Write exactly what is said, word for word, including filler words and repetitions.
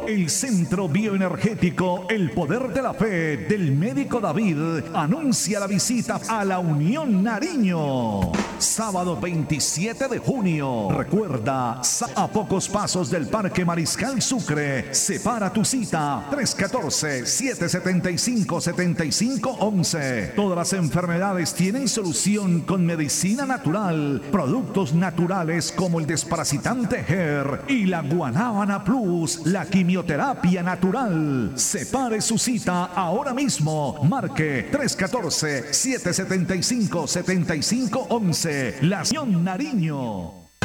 El Centro Bioenergético El Poder de la Fe del Médico David anuncia la visita a la Unión Nariño. Sábado veintisiete de junio. Recuerda, a pocos pasos del Parque Mariscal Sucre. Separa tu cita tres uno cuatro, siete siete cinco, siete cinco uno uno. Todas las enfermedades tienen solución con medicina natural, productos naturales como el desparasitante G E R y la Guanábana Plus, la quimioterapia natural. Separe su cita ahora mismo. Marque tres uno cuatro, siete siete cinco, siete cinco uno uno. La Unión Nariño.